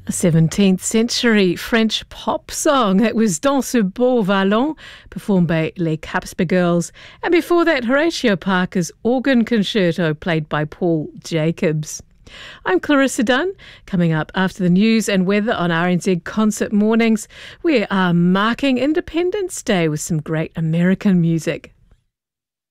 A 17th century French pop song. It was Dans ce beau vallon, performed by Les Capsper Girls. And before that, Horatio Parker's organ concerto, played by Paul Jacobs. I'm Clarissa Dunn. Coming up after the news and weather on RNZ Concert Mornings, we are marking Independence Day with some great American music.